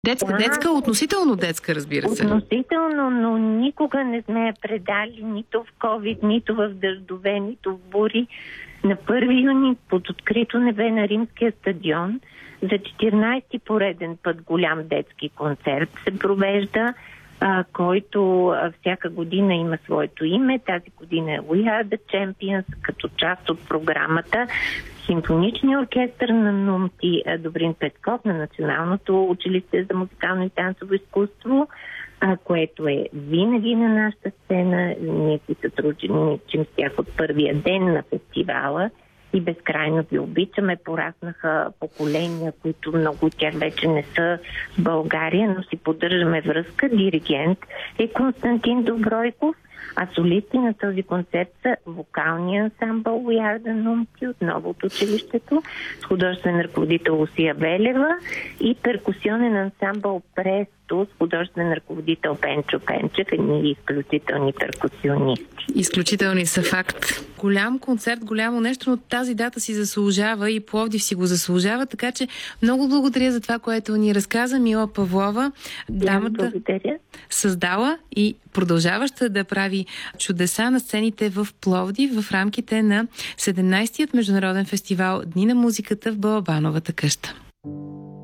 Детска, относително детска, разбира се. Относително, но никога не сме я предали нито в COVID, нито в дъждове, нито в бури. На 1 юни под открито небе на Римския стадион за 14-ти пореден път голям детски концерт се провежда, който всяка година има своето име. Тази година е We Are The Champions, като част от програмата. Симфоничния оркестър на НУМТИ Добрин Петков на Националното училище за музикално и танцово изкуство, което е винаги на нашата сцена. Ние си сътрудничим с тях от първия ден на фестивала и безкрайно ги обичаме. Пораснаха поколения, които много от тях вече не са в България, но си поддържаме връзка. Диригент е Константин Добройков, а солисти на този концерт са вокалния ансамбъл We Are The Numti отново от училището, с художествен ръководител Лусия Велева и перкусионен ансамбъл Престо с художествен ръководител Пенчо Пенчев, едни изключителни перкусионисти. Изключителни са факт. Голям концерт, голямо нещо, но тази дата си заслужава и Пловдив си го заслужава, така че много благодаря за това, което ни разказа Мила Павлова, дамата създала и продължаваща да прави чудеса на сцените в Пловдив в рамките на 17-тият международен фестивал Дни на музиката в Балабановата къща.